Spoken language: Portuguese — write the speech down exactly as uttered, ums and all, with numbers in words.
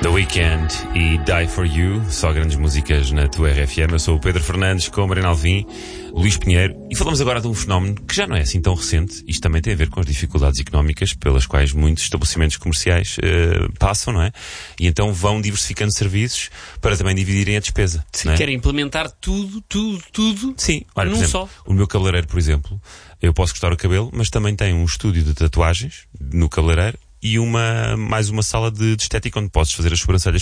The Weeknd e Die For You, só grandes músicas na tua R F M. Eu sou o Pedro Fernandes com a Mariana Alvim, Luís Pinheiro, e falamos agora de um fenómeno que já não é assim tão recente. Isto também tem a ver com as dificuldades económicas pelas quais muitos estabelecimentos comerciais uh, passam, não é? E então vão diversificando serviços para também dividirem a despesa. Se não é? querem implementar tudo, tudo, tudo Sim, olha, num por exemplo, só. O meu cabeleireiro, por exemplo, eu posso cortar o cabelo, mas também tem um estúdio de tatuagens no cabeleireiro e uma, mais uma sala de, de estética onde podes fazer as sobrancelhas